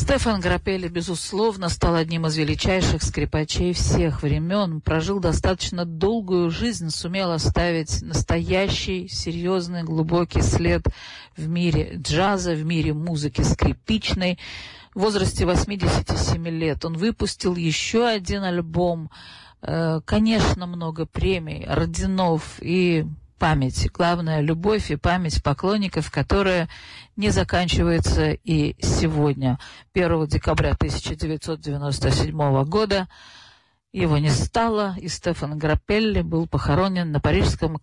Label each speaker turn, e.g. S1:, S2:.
S1: Стефан Граппелли, безусловно, стал одним из величайших скрипачей всех времен, прожил достаточно долгую жизнь, сумел оставить настоящий, серьезный, глубокий след в мире джаза, в мире музыки скрипичной. В возрасте 87 лет он выпустил еще один альбом, конечно, много премий, орденов и память, главное, любовь и память поклонников, которая не заканчивается и сегодня. 1 декабря 1997 года его не стало, и Стефан Граппелли был похоронен на парижском